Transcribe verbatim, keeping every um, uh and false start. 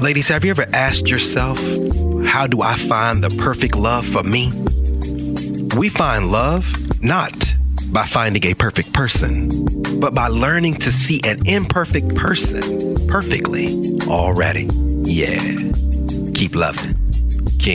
Ladies, have you ever asked yourself, how do I find the perfect love for me? We find love not by finding a perfect person, but by learning to see an imperfect person perfectly already. Yeah. Keep loving.